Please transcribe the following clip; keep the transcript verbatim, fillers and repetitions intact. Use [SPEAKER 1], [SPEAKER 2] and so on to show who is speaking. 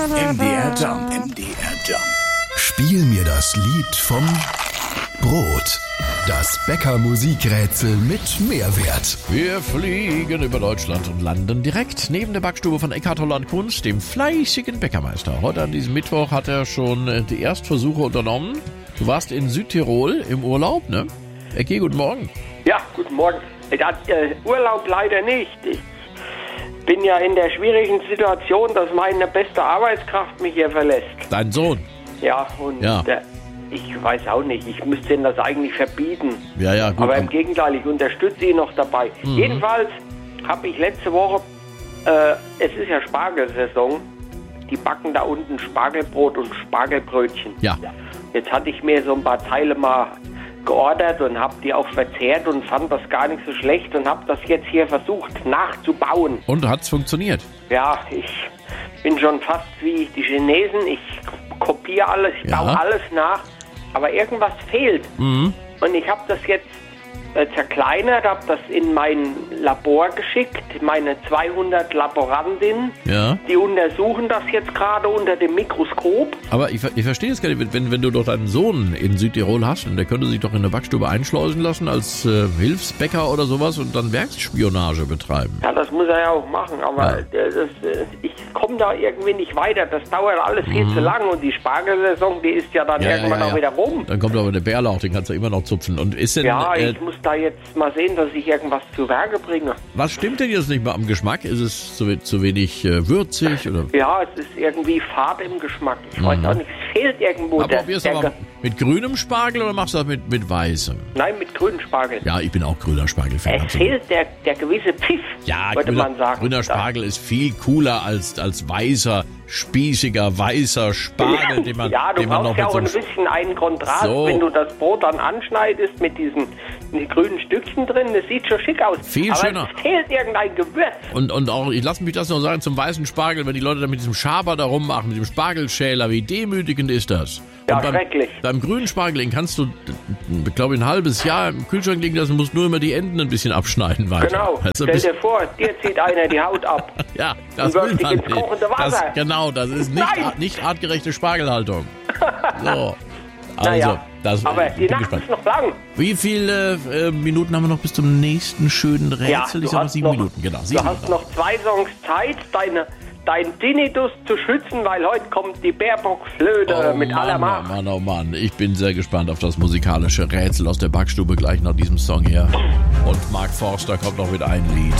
[SPEAKER 1] M D R Jump, M D R Jump.
[SPEAKER 2] Spiel mir das Lied vom Brot. Das Bäcker-Musikrätsel mit Mehrwert.
[SPEAKER 3] Wir fliegen über Deutschland und landen direkt neben der Backstube von Eckhard Holland Kunst, dem fleißigen Bäckermeister. Heute an diesem Mittwoch hat er schon die Erstversuche unternommen. Du warst in Südtirol im Urlaub, ne? Ecki, guten Morgen.
[SPEAKER 4] Ja, guten Morgen. Das, äh, Urlaub leider nicht. Ich bin ja in der schwierigen Situation, dass meine beste Arbeitskraft mich hier verlässt.
[SPEAKER 3] Dein Sohn?
[SPEAKER 4] Ja, und
[SPEAKER 3] Ja.
[SPEAKER 4] Der, ich weiß auch nicht, ich müsste ihm das eigentlich verbieten.
[SPEAKER 3] Ja, ja, gut.
[SPEAKER 4] Aber im Gegenteil, ich unterstütze ihn noch dabei.
[SPEAKER 3] Mhm.
[SPEAKER 4] Jedenfalls habe ich letzte Woche, äh, es ist ja Spargelsaison, die backen da unten Spargelbrot und Spargelbrötchen.
[SPEAKER 3] Ja.
[SPEAKER 4] Jetzt hatte ich mir so ein paar Teile mal geordert und habe die auch verzehrt und fand das gar nicht so schlecht und habe das jetzt hier versucht nachzubauen.
[SPEAKER 3] Und hat's funktioniert?
[SPEAKER 4] Ja, ich bin schon fast wie die Chinesen. Ich kopiere alles, ich
[SPEAKER 3] Ja.
[SPEAKER 4] baue alles nach, aber irgendwas fehlt.
[SPEAKER 3] Mhm.
[SPEAKER 4] Und ich habe das jetzt äh, zerkleinert, habe das in mein Labor geschickt, meine zweihundert Laborantinnen.
[SPEAKER 3] Ja.
[SPEAKER 4] Die untersuchen das jetzt gerade unter dem Mikroskop.
[SPEAKER 3] Aber ich, ich verstehe es gar nicht, wenn, wenn du doch deinen Sohn in Südtirol hast und der könnte sich doch in der Backstube einschleusen lassen als äh, Hilfsbäcker oder sowas und dann Werksspionage betreiben.
[SPEAKER 4] Ja, das muss er ja auch machen, aber
[SPEAKER 3] Ja.
[SPEAKER 4] das, äh, ich komme da irgendwie nicht weiter. Das dauert alles viel zu lang und die Spargelsaison, die ist ja dann
[SPEAKER 3] Ja, ja,
[SPEAKER 4] irgendwann
[SPEAKER 3] ja,
[SPEAKER 4] auch
[SPEAKER 3] ja.
[SPEAKER 4] wieder rum.
[SPEAKER 3] Dann kommt aber der Bärlauch, den kannst du immer noch zupfen. Und ist denn,
[SPEAKER 4] Ja,
[SPEAKER 3] äh,
[SPEAKER 4] ich muss da jetzt mal sehen, dass ich irgendwas zu Werke bringe.
[SPEAKER 3] was stimmt denn jetzt nicht mal am Geschmack? Ist es zu, we- zu wenig äh, würzig? Oder?
[SPEAKER 4] Ja, es ist irgendwie fad im Geschmack. Ich weiß auch nicht, es fehlt irgendwo.
[SPEAKER 3] Aber
[SPEAKER 4] der,
[SPEAKER 3] probierst du
[SPEAKER 4] der
[SPEAKER 3] aber
[SPEAKER 4] Ge-
[SPEAKER 3] mit grünem Spargel oder machst du das mit, mit weißem?
[SPEAKER 4] Nein, mit grünen Spargel.
[SPEAKER 3] Ja, ich bin auch grüner Spargel-Fan.
[SPEAKER 4] Es
[SPEAKER 3] absolut.
[SPEAKER 4] fehlt der, der gewisse Pfiff,
[SPEAKER 3] Ja,
[SPEAKER 4] würde
[SPEAKER 3] grüner,
[SPEAKER 4] man sagen.
[SPEAKER 3] grüner Spargel ist viel cooler als, als weißer, spießiger, weißer Spargel, den man,
[SPEAKER 4] ja, du
[SPEAKER 3] den man noch
[SPEAKER 4] brauchst ja auch
[SPEAKER 3] mit
[SPEAKER 4] ein
[SPEAKER 3] so einem
[SPEAKER 4] bisschen einen Kontrast,
[SPEAKER 3] So.
[SPEAKER 4] wenn du das Brot dann anschneidest mit diesen die grünen Stückchen drin. Das sieht schon schick aus.
[SPEAKER 3] Viel
[SPEAKER 4] aber
[SPEAKER 3] schöner.
[SPEAKER 4] es fehlt irgendein Gewürz.
[SPEAKER 3] Und, und auch, ich lasse mich das noch sagen, zum weißen Spargel, wenn die Leute da mit diesem Schaber da rummachen, mit dem Spargelschäler, wie demütigend ist das?
[SPEAKER 4] Ja,
[SPEAKER 3] Und beim,
[SPEAKER 4] schrecklich.
[SPEAKER 3] Beim grünen Spargel, den kannst du, glaube ich, ein halbes Jahr im Kühlschrank liegen lassen, musst nur immer die Enden ein bisschen abschneiden weiter.
[SPEAKER 4] Genau.
[SPEAKER 3] Also
[SPEAKER 4] Stell
[SPEAKER 3] bis-
[SPEAKER 4] dir vor, dir zieht einer die Haut ab.
[SPEAKER 3] ja, das
[SPEAKER 4] Und
[SPEAKER 3] will
[SPEAKER 4] wirft dich
[SPEAKER 3] man
[SPEAKER 4] ins
[SPEAKER 3] nicht.
[SPEAKER 4] kochende Wasser.
[SPEAKER 3] Das, genau, das ist nicht,
[SPEAKER 4] Nein.
[SPEAKER 3] nicht artgerechte Spargelhaltung. So. Also,
[SPEAKER 4] Naja,
[SPEAKER 3] das,
[SPEAKER 4] aber
[SPEAKER 3] ich
[SPEAKER 4] die
[SPEAKER 3] bin
[SPEAKER 4] Nacht
[SPEAKER 3] gespannt.
[SPEAKER 4] ist noch lang.
[SPEAKER 3] Wie viele äh, Minuten haben wir noch bis zum nächsten schönen Rätsel?
[SPEAKER 4] Ja,
[SPEAKER 3] ich
[SPEAKER 4] du
[SPEAKER 3] sag mal
[SPEAKER 4] hast
[SPEAKER 3] sieben
[SPEAKER 4] noch-
[SPEAKER 3] Minuten, genau.
[SPEAKER 4] Du
[SPEAKER 3] Sieben
[SPEAKER 4] hast
[SPEAKER 3] Minuten.
[SPEAKER 4] noch zwei Songs Zeit, deine, dein Tinnitus zu schützen, weil heute kommt die Baerbock-Flöte
[SPEAKER 3] Oh
[SPEAKER 4] mit aller
[SPEAKER 3] Mann,
[SPEAKER 4] Macht.
[SPEAKER 3] oh Mann, oh Mann. Ich bin sehr gespannt auf das musikalische Rätsel aus der Backstube gleich nach diesem Song hier. Und Mark Forster kommt noch mit einem Lied.